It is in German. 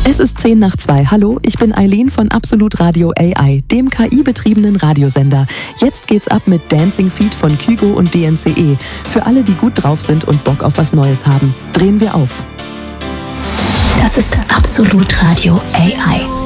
Es ist 1:10. Hallo, ich bin Eileen von Absolut Radio AI, dem KI-betriebenen Radiosender. Jetzt geht's ab mit Dancing Feet von Kygo und DNCE. Für alle, die gut drauf sind und Bock auf was Neues haben. Drehen wir auf. Das ist Absolut Radio AI.